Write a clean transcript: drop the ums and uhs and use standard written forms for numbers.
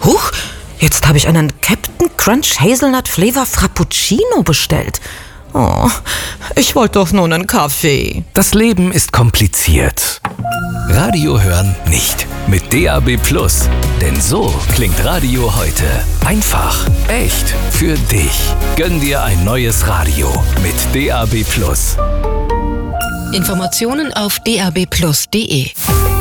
Huch, jetzt habe ich einen Captain Crunch Hazelnut Flavor Frappuccino bestellt. Oh, ich wollte doch nur einen Kaffee. Das Leben ist kompliziert. Radio hören nicht. Mit DAB+. Denn so klingt Radio heute. Einfach, echt, für dich. Gönn dir ein neues Radio mit DAB+. Informationen auf dabplus.de.